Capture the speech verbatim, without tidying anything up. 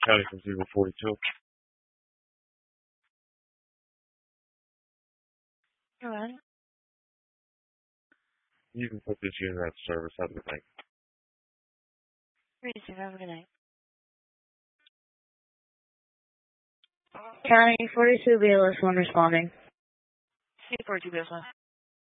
County from zero forty-two. All right. You can put this unit out of service. Have a good night. Receive. Have a good night. County forty-two B L S one responding. C forty-two B S one.